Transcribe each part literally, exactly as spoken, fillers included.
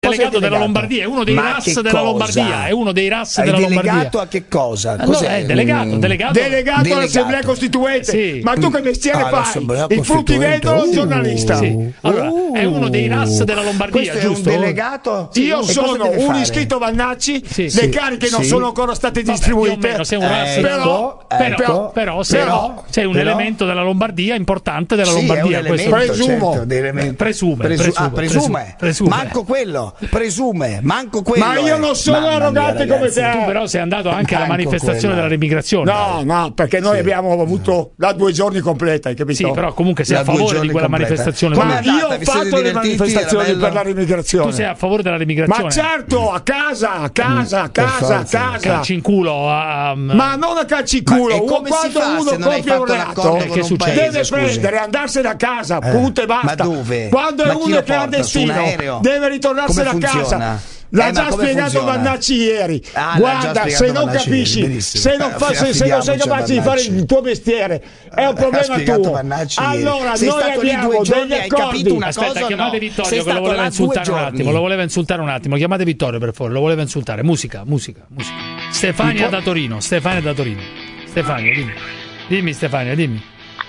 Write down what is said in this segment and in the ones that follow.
delegato della Lombardia, è uno dei Ma R A S che della cosa? Lombardia, è uno dei R A S È della Lombardia. delegato a che cosa? Allora, Cos'è? è delegato, delegato, delegato, Delegato. all'Assemblea Costituente. Sì. Ma tu che mestiere Ah, fai? l'Assemblea Il fruttivendolo o il Costituente? giornalista? Sì. Allora, è uno dei R A S della Lombardia, Questo giusto? è un delegato? Io E cosa sono deve un fare? iscritto Vannacci, Sì. le Sì. cariche non Sì. sono ancora state Vabbè, distribuite. più o meno, sei un R A S. Ecco, Però- ecco, però- Però sei, però- sei un però- elemento della Lombardia importante della Sì, Lombardia. è un questo- elemento, Presumo. certo, di elemento. Presume, Presu- presume, ah, presume. presume. Manco quello, presume, manco quello. Ma io eh. non sono Mamma mia, arrogante come ragazzi. te. Tu però sei andato anche alla Manco manifestazione quello. della remigrazione. No, no, perché noi Sì. abbiamo avuto da due giorni completa, hai capito? Sì, però comunque sei Da a due favore di giorni quella completa. manifestazione. Come Ma è andata? io ho Vi siete fatto le divertiti? manifestazioni Era bello? per la remigrazione. Tu sei a favore della remigrazione. Ma certo, a casa, a casa, a per casa, a forza. casa. Calci in culo a, a- Ma non a calci in Ma culo. e come si Quando fa uno se non hai compie un fatto reato, l'accordo Eh, con che un succede? paese, deve scusi? prendere, andarsene a casa, Eh, punto e basta. ma dove? Quando Ma è chi uno lo che è porta? Su un clandestino, aereo? deve ritornarsene Come a funziona? casa. L'ha Eh, ma già come spiegato funziona? Vannacci ieri. Ah, l'ha già Guarda, spiegato se non Vannacci capisci, ieri, benissimo. se non, fa- se- se non sei Affidiamoci a capace di fare Vannacci. il tuo mestiere, è un Ha problema spiegato tuo. Vannacci ieri. Allora, Sei noi stato lì abbiamo due giorni, degli hai capito accordi. una Aspetta, cosa o chiamate no? Vittorio Sei che lo stato voleva là insultare due un giorni. attimo. Lo voleva insultare un attimo. Chiamate Vittorio per favore, lo voleva insultare. Musica, musica, musica. Stefania da Torino, Stefania da Torino. Stefania, dimmi. Dimmi Stefania, dimmi.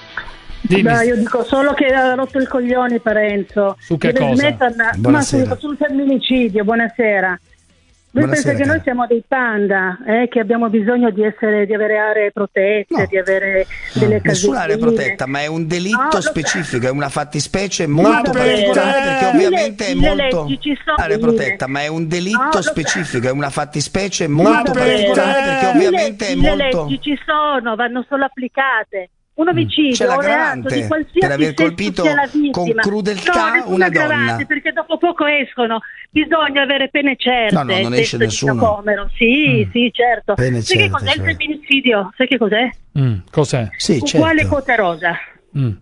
Dimmi. Beh, io dico solo che ha rotto il coglione Parenzo. Su che Deve cosa? smetterla- ma Buonasera. sul, sul femminicidio, buonasera. Lui Buonasera, pensa che cara. noi siamo dei panda, eh, che abbiamo bisogno di essere, di avere aree protette, No. di avere delle casine. Nessuna area protetta, ma è un delitto No, lo- specifico, è una fattispecie Ma molto perché? particolare perché Le ovviamente è leggi- le molto leggi ci sono, area Ine. protetta, ma è un delitto No, lo- specifico, è una fattispecie Ma molto perché? particolare perché Le ovviamente è le molto leggi ci sono, vanno solo applicate. Un C'è omicidio, un reato l'aggravante di qualsiasi per aver sesso colpito sia la vittima. con crudeltà no, nessuna una aggravante, donna. perché dopo poco escono. Bisogna avere pene certe. No, no, non esce testo di nessuno. Giacomo. Sì, sì, certo. Pene Sai che certe, cos'è il cioè. femminicidio? Sai che cos'è? Mm, cos'è? Sì, Uguale certo. quota rosa. Mm.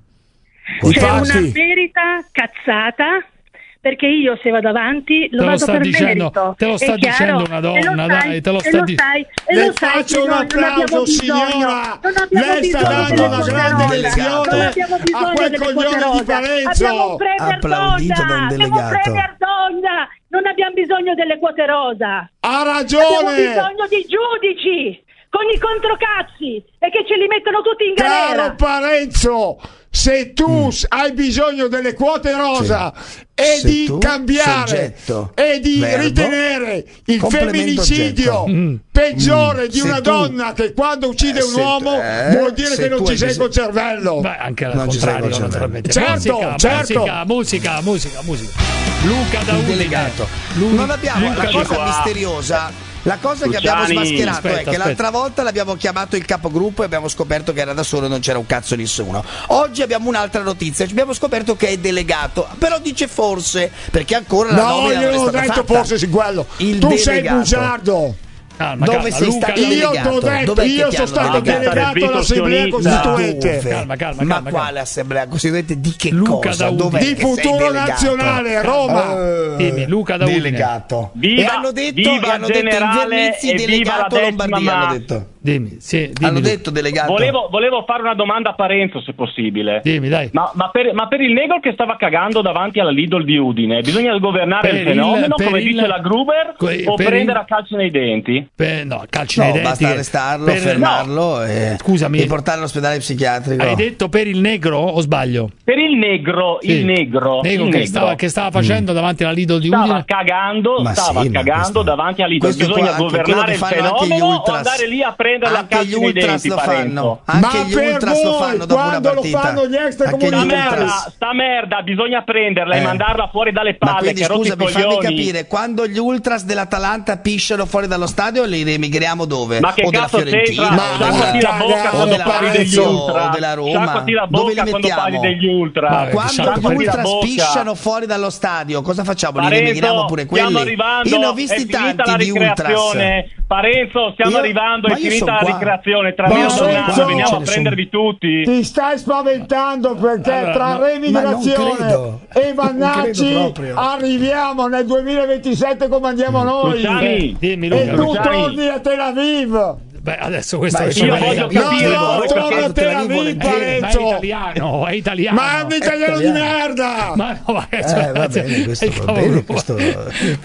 C'è Infatti. una verità cazzata, perché io se vado avanti lo Te lo vado sta per dicendo- merito. te lo È sta chiaro? dicendo una E lo donna, sai, dai, te lo e sta lo di- sai, e Le lo sai faccio che un noi non abbiamo applauso, bisogno, signora. non abbiamo Lei sta bisogno dando delle una quote grande rosa, lezione non abbiamo a bisogno quel delle coglione quote di rosa. Parenzo. Abbiamo un premier Applaudito da un donna, abbiamo un delegato. premier donna, non abbiamo bisogno delle quote rosa. Ha Abbiamo ragione. bisogno di giudici con i controcazzi e che ce li mettono tutti in galera. Caro Parenzo, se tu s- hai bisogno delle quote rosa e Se di tu, cambiare soggetto, e di verbo, ritenere il complemento femminicidio oggetto. Mm. peggiore di Se una tu- donna che quando uccide Eh, un se- uomo eh, vuol dire se che non tu ci hai sei bisogno- col cervello. Beh, anche al Non ci sei contrario, col naturalmente. cervello. Musica, Certo, certo. musica, musica, musica, musica. Luca da Il Udine. delegato. Lu- Non abbiamo Luca la di cosa qua. misteriosa. La cosa che abbiamo Luciani. smascherato Aspetta, è che aspetta. l'altra volta l'abbiamo chiamato il capogruppo e abbiamo scoperto che era da solo e non c'era un cazzo nessuno. Oggi abbiamo un'altra notizia, abbiamo scoperto che è delegato, però dice forse, perché ancora la No, nomina io non è non ho stata detto fatta. forse su quello. Il Tu sei delegato. bugiardo. Calma, Dove calma, sei Luca stato da- Io delegato? t'ho detto, Dov'è che io ti sono hanno stato delegato? delegato all'Assemblea Sionista. Costituente. Dove? Calma, calma, Ma calma, quale calma. assemblea costituente? Di che Luca cosa? da Udine. Dov'è Di che sei Futuro delegato? Nazionale, Roma. Eh, Dimmi, Luca da Udine. delegato. Viva- e hanno detto, viva e hanno detto generale Invernizzi e viva delegato la decima Lombardia, ma- hanno detto. Dimmi, sì, dimmi, Hanno Luca. detto delegato. Volevo, volevo fare una domanda a Parenzo, se possibile. Dimmi, dai. Ma, ma, per, ma per il negro che stava cagando davanti alla Lidl di Udine, bisogna governare Per il il- fenomeno, per come il- dice la Gruber, que- o per prendere il- a calci nei denti? Per- no, calci No, nei denti. basta che- arrestarlo, per- fermarlo e, Scusami. e portarlo all'ospedale psichiatrico. Hai detto per il negro o sbaglio? Per il negro, Sì. il negro, Negro il che, negro. Stava, che stava facendo davanti alla Lidl di Stava Udine. cagando, Ma stava sì, ma cagando questo- davanti a Lidl. questo Bisogna qua, anche quello governare che il fanno anche gli fenomeno o ultras. andare lì a prendere la Anche gli calci nei ultras denti, lo Parenzo. fanno. Anche Ma gli per ultras lo voi, fanno dopo una quando lo partita. fanno gli Anche gli Sta extracomunitari? ultras. merda, sta merda, bisogna prenderla e Eh. mandarla fuori dalle Ma palle, quindi che rotti i scusami, fammi coglioni. capire, quando gli ultras dell'Atalanta pisciano fuori dallo stadio li emigriamo dove? Ma che o della cazzo Fiorentina c'entra? o Sciacquati della, la bocca o quando della parli degli Lazio, ultra. o della Roma. Sciacquati la Dove bocca li quando mettiamo? parli degli ultra. Vabbè, Quando sciacquati gli la ultras bocca. pisciano fuori dallo stadio, cosa facciamo? Li Parenzo, emigriamo pure quelli? stiamo arrivando, Io ne ho è visti finita tanti la di ultras. ricreazione. Parenzo, stiamo Io- arrivando, ma è io finita son la qua. ricreazione. Tra Ma meno Parenzo, donate, veniamo ce a ne prendervi tutti. Ti stai spaventando perché Allora, tra no, ma non remigrazione credo. e Non Vannacci credo proprio. arriviamo nel duemilaventisette come andiamo noi. Luciani, Dimmi, E Luca. tu Luciani. torni a Tel Aviv. Beh, adesso questo Ma è io solo- voglio è- capire, no, no, voi torna perché- a Tel Aviv, è, ma è Parenzo. italiano, è italiano. Ma è un italiano di merda. Ma no, ma Eh, va bene, questo il va cavolo, bene, questo